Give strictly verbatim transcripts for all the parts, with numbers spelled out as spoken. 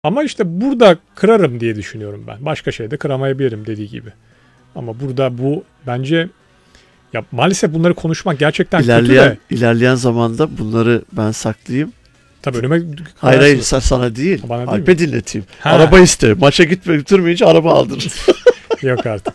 Ama işte burada kırarım diye düşünüyorum ben. Başka şeyde kıramayabilirim dediği gibi. Ama burada bu bence ya maalesef bunları konuşmak gerçekten İlerleyen, kötü de. İlerleyen zamanda bunları ben saklayayım. Tabii önüme hayır hayır sana değil. Alp'e dinleteyim. Ha. Araba iste. Maça gitme götürmeyince araba aldırır. Yok artık.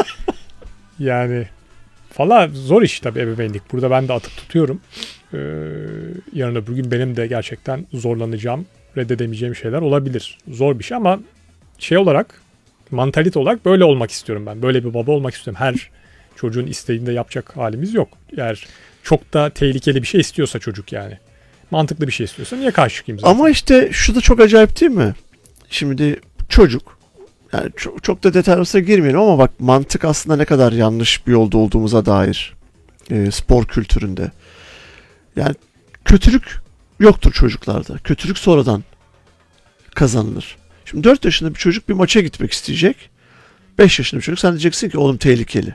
Yani valla zor iş tabii ebeveynlik. Burada ben de atıp tutuyorum. Ee, yarın öbür gün benim de gerçekten zorlanacağım, reddedemeyeceğim şeyler olabilir. Zor bir şey ama şey olarak, mantalite olarak böyle olmak istiyorum ben. Böyle bir baba olmak istiyorum. Her çocuğun isteğinde yapacak halimiz yok. Eğer çok da tehlikeli bir şey istiyorsa çocuk yani. Mantıklı bir şey istiyorsa niye karşı çıkayım zaten? Ama işte şu da çok acayip değil mi? Şimdi çocuk, yani çok, çok da detaylarına girmeyelim ama bak mantık aslında ne kadar yanlış bir yolda olduğumuza dair e, spor kültüründe. Yani kötülük yoktur çocuklarda. Kötülük sonradan kazanılır. Şimdi dört yaşında bir çocuk bir maça gitmek isteyecek. beş yaşında bir çocuk sen diyeceksin ki oğlum tehlikeli.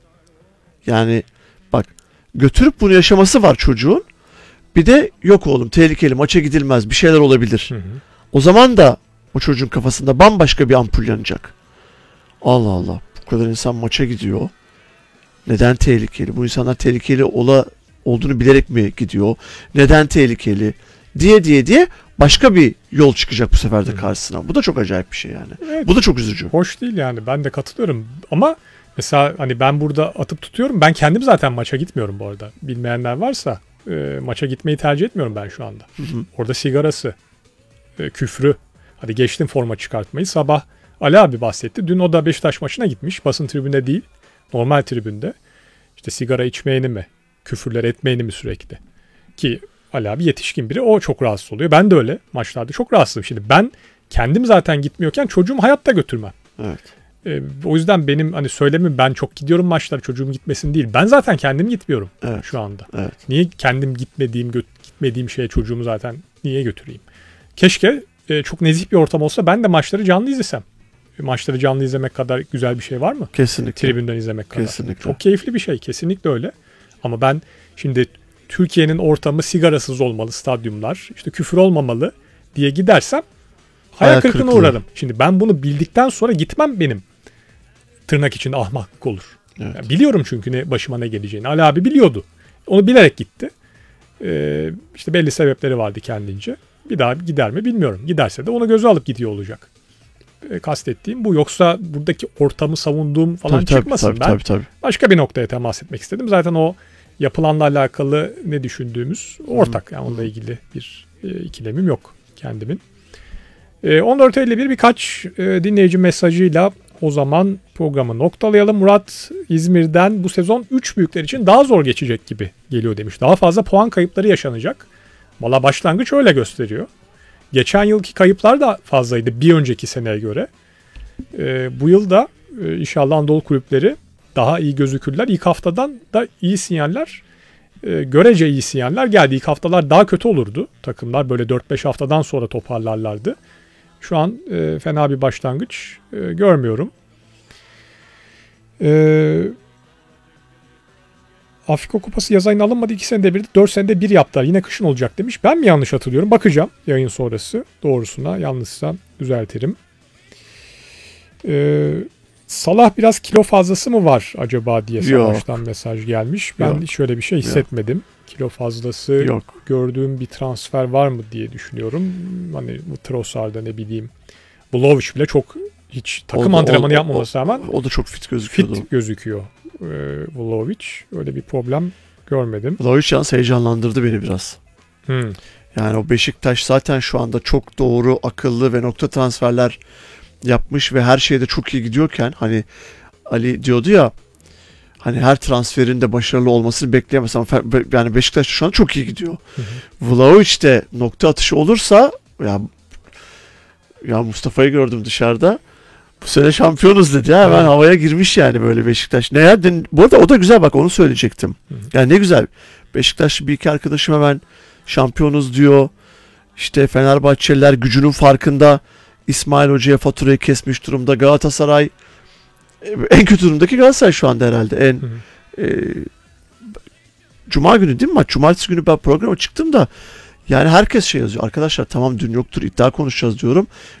Yani bak götürüp bunu yaşaması var çocuğun. Bir de yok oğlum tehlikeli maça gidilmez bir şeyler olabilir. Hı hı. O zaman da o çocuğun kafasında bambaşka bir ampul yanacak. Allah Allah bu kadar insan maça gidiyor. Neden tehlikeli? Bu insanlar tehlikeli ola, olduğunu bilerek mi gidiyor? Neden tehlikeli? Diye diye diye başka bir yol çıkacak bu sefer de karşısına. Bu da çok acayip bir şey yani. Evet, bu da çok üzücü. Hoş değil yani ben de katılıyorum. Ama mesela hani ben burada atıp tutuyorum. Ben kendim zaten maça gitmiyorum bu arada. Bilmeyenler varsa e, maça gitmeyi tercih etmiyorum ben şu anda. Hı hı. Orada sigarası, e, küfrü. Hadi geçtim forma çıkartmayı. Sabah Ali abi bahsetti. Dün o da Beşiktaş maçına gitmiş. Basın tribünde değil. Normal tribünde. İşte sigara içmeyeni mi? Küfürler etmeyeni mi sürekli? Ki Ali abi yetişkin biri. O çok rahatsız oluyor. Ben de öyle. Maçlarda çok rahatsızım. Şimdi ben kendim zaten gitmiyorken çocuğumu hayatta götürmem. Evet. Ee, o yüzden benim hani söylemim ben çok gidiyorum maçlara çocuğum gitmesin değil. Ben zaten kendim gitmiyorum evet. şu anda. Evet. Niye kendim gitmediğim gö- gitmediğim şeye çocuğumu zaten niye götüreyim? Keşke e, çok nezih bir ortam olsa ben de maçları canlı izlesem. Maçları canlı izlemek kadar güzel bir şey var mı? Kesinlikle. Tribünden izlemek kadar. Kesinlikle. Çok keyifli bir şey. Kesinlikle öyle. Ama ben şimdi Türkiye'nin ortamı sigarasız olmalı stadyumlar, işte küfür olmamalı diye gidersem hayal kırıklığına uğrarım. Şimdi ben bunu bildikten sonra gitmem benim tırnak içinde ahmaklık olur. Evet. Yani biliyorum çünkü ne başıma ne geleceğini. Ali abi biliyordu. Onu bilerek gitti. Ee, işte belli sebepleri vardı kendince. Bir daha gider mi bilmiyorum. Giderse de onu göze alıp gidiyor olacak. E, kastettiğim bu. Yoksa buradaki ortamı savunduğum falan tabii, çıkmasın. tabii, ben tabii, tabii. başka bir noktaya temas etmek istedim. Zaten o yapılanla alakalı ne düşündüğümüz ortak. Yani onunla ilgili bir e, ikilemim yok kendimin. E, on dört elli bir birkaç e, dinleyici mesajıyla o zaman programı noktalayalım. Murat İzmir'den bu sezon üç büyükler için daha zor geçecek gibi geliyor demiş. Daha fazla puan kayıpları yaşanacak. Valla başlangıç öyle gösteriyor. Geçen yılki kayıplar da fazlaydı bir önceki seneye göre. E, bu yıl da e, inşallah Anadolu kulüpleri daha iyi gözükürler. İlk haftadan da iyi sinyaller, e, görece iyi sinyaller geldi. İlk haftalar daha kötü olurdu. Takımlar böyle dört beş haftadan sonra toparlarlardı. Şu an e, fena bir başlangıç e, görmüyorum. E, Afrika Kupası yaz ayına alınmadı. iki senede bir, dört senede bir yaptılar. Yine kışın olacak demiş. Ben mi yanlış hatırlıyorum? Bakacağım yayın sonrası doğrusuna. Yanlışsa düzeltirim. Ee, Salah biraz kilo fazlası mı var acaba diye Savaş'tan mesaj gelmiş. Ben Yok. hiç öyle bir şey hissetmedim. Yok. Kilo fazlası Yok. gördüğüm bir transfer var mı diye düşünüyorum. Hani bu Trossard'da ne bileyim. Vlahovic bile çok hiç takım o, antrenmanı o, yapmaması o, rağmen o da çok fit gözüküyordu. Fit gözüküyor. Ee, Vlahovic. Öyle bir problem görmedim. Vlahovic yalnız heyecanlandırdı beni biraz. Hmm. Yani o Beşiktaş zaten şu anda çok doğru, akıllı ve nokta transferler yapmış ve her şeyde çok iyi gidiyorken hani Ali diyordu ya hani her transferin de başarılı olmasını bekleyemez ama yani Beşiktaş şu an çok iyi gidiyor. Vlahovic de nokta atışı olursa ya ya Mustafa'yı gördüm dışarıda. Bu sene şampiyonuz dedi ya. Hemen havaya girmiş yani böyle Beşiktaş. Ne ya? Bu arada o da güzel bak onu söyleyecektim. Hı hı. Yani ne güzel. Beşiktaşlı bir iki arkadaşım hemen şampiyonuz diyor. İşte Fenerbahçeliler gücünün farkında. İsmail Hoca'ya faturayı kesmiş durumda. Galatasaray en kötü durumdaki Galatasaray şu anda herhalde. En hı hı. E, Cuma günü değil mi maç? Cumartesi günü ben programa çıktım da Yani herkes şey yazıyor. Arkadaşlar tamam dün yoktur iddia konuşacağız diyorum.